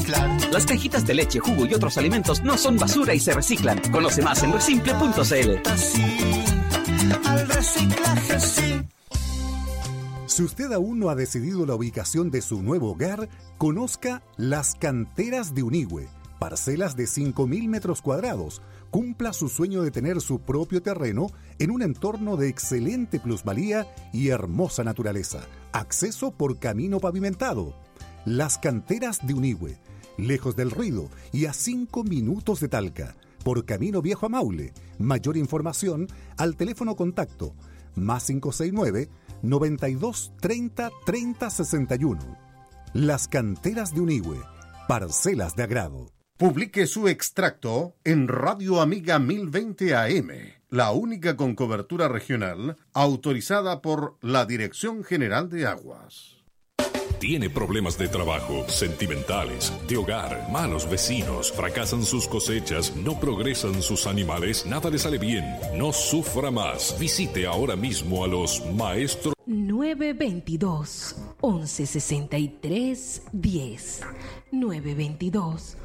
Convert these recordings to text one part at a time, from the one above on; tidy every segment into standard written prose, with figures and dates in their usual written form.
reciclar. Las cajitas de leche, jugo y otros alimentos no son basura y se reciclan. Conoce más en resimple.cl. Sí, al reciclaje sí. Si usted aún no ha decidido la ubicación de su nuevo hogar, conozca Las Canteras de Unigüe, parcelas de 5.000 metros cuadrados. Cumpla su sueño de tener su propio terreno en un entorno de excelente plusvalía y hermosa naturaleza. Acceso por camino pavimentado. Las Canteras de Unigüe, lejos del ruido y a 5 minutos de Talca, por camino viejo a Maule. Mayor información al teléfono contacto +569 92 30 30 61. Las Canteras de Unigüe, parcelas de agrado. Publique su extracto en Radio Amiga 1020 AM, la única con cobertura regional autorizada por la Dirección General de Aguas. Tiene problemas de trabajo, sentimentales, de hogar, malos vecinos, fracasan sus cosechas, no progresan sus animales, nada le sale bien. No sufra más. Visite ahora mismo a los maestros. 922 1163 10. 922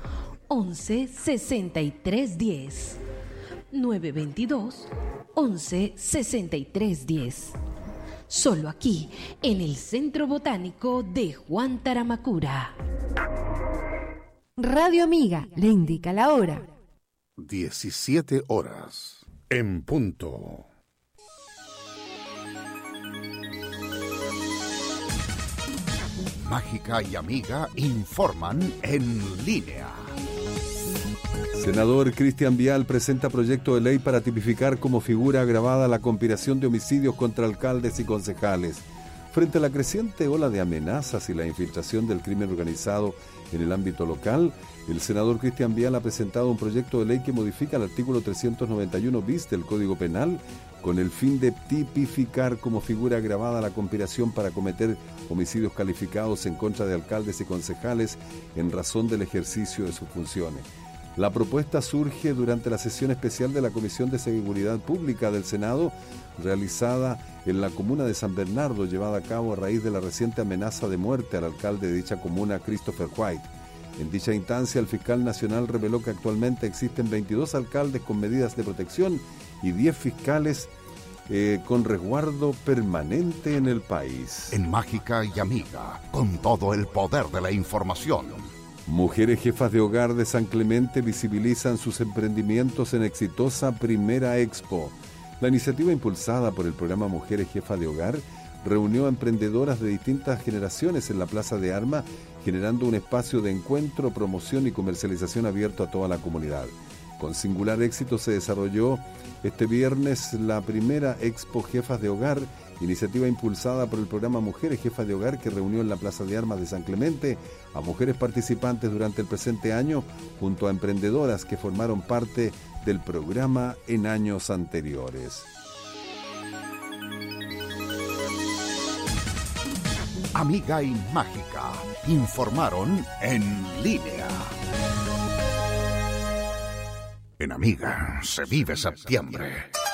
1163 10. 922 1163 10. Solo aquí, en el Centro Botánico de Juan Taramacura. Radio Amiga le indica la hora. 17 horas, en punto. Mágica y Amiga informan en línea. Senador Cristian Vial presenta proyecto de ley para tipificar como figura agravada la conspiración de homicidios contra alcaldes y concejales. Frente a la creciente ola de amenazas y la infiltración del crimen organizado en el ámbito local, el senador Cristian Vial ha presentado un proyecto de ley que modifica el artículo 391 bis del Código Penal con el fin de tipificar como figura agravada la conspiración para cometer homicidios calificados en contra de alcaldes y concejales en razón del ejercicio de sus funciones. La propuesta surge durante la sesión especial de la Comisión de Seguridad Pública del Senado, realizada en la comuna de San Bernardo, llevada a cabo a raíz de la reciente amenaza de muerte al alcalde de dicha comuna, Christopher White. En dicha instancia, el fiscal nacional reveló que actualmente existen 22 alcaldes con medidas de protección y 10 fiscales con resguardo permanente en el país. En Mágica y Amiga, con todo el poder de la información. Mujeres jefas de hogar de San Clemente visibilizan sus emprendimientos en exitosa Primera Expo. La iniciativa impulsada por el programa Mujeres Jefas de Hogar reunió a emprendedoras de distintas generaciones en la Plaza de Armas, generando un espacio de encuentro, promoción y comercialización abierto a toda la comunidad. Con singular éxito se desarrolló este viernes la Primera Expo Jefas de Hogar, iniciativa impulsada por el programa Mujeres Jefas de Hogar, que reunió en la Plaza de Armas de San Clemente a mujeres participantes durante el presente año, junto a emprendedoras que formaron parte del programa en años anteriores. Amiga y Mágica informaron en línea. En Amiga se vive septiembre.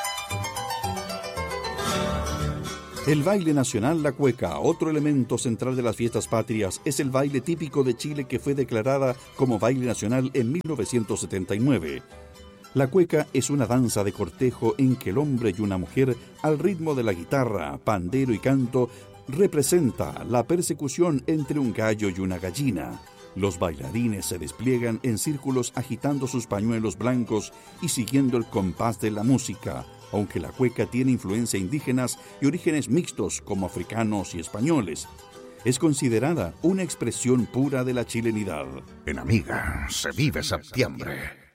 El baile nacional, la cueca, otro elemento central de las fiestas patrias, es el baile típico de Chile que fue declarada como baile nacional en 1979. La cueca es una danza de cortejo en que el hombre y una mujer, al ritmo de la guitarra, pandero y canto, representa la persecución entre un gallo y una gallina. Los bailarines se despliegan en círculos agitando sus pañuelos blancos y siguiendo el compás de la música, aunque la cueca tiene influencia indígenas y orígenes mixtos como africanos y españoles. Es considerada una expresión pura de la chilenidad. En Amiga se vive septiembre.